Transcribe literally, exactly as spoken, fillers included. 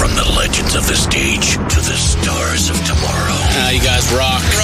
From the legends of the stage to the stars of tomorrow. Uh, you guys rock.